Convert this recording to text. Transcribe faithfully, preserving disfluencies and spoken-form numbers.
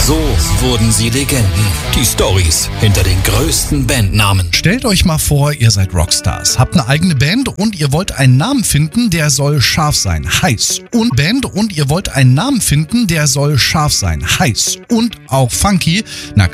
So wurden sie Legenden. Die Storys hinter den größten Bandnamen. Stellt euch mal vor, ihr seid Rockstars, habt eine eigene Band und ihr wollt einen Namen finden, der soll scharf sein, heiß. Und Band und ihr wollt einen Namen finden, der soll scharf sein, heiß und auch funky. Na